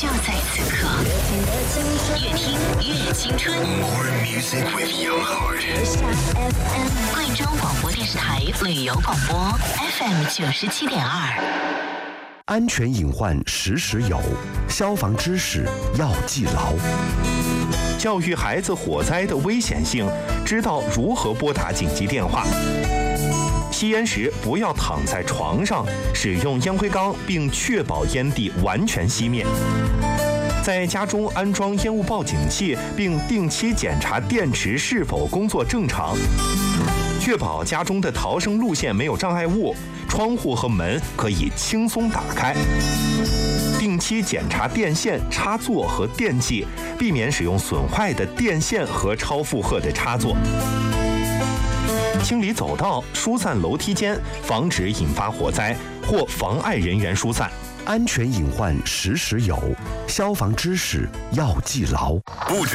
就在此刻，越听越青春。 More music with young heart. 贵州广播电视台旅游广播 FM 97.2。 安全隐患时时有，消防知识要记牢。 教育孩子火灾的危险性，知道如何拨打紧急电话。吸烟时不要躺在床上，使用烟灰缸，并确保烟蒂完全熄灭。在家中安装烟雾报警器，并定期检查电池是否工作正常。确保家中的逃生路线没有障碍物，窗户和门可以轻松打开。定期检查电线、插座和电器，避免使用损坏的电线和超负荷的插座。清理走道、疏散楼梯间，防止引发火灾或妨碍人员疏散。 安全隐患时时有，消防知识要记牢。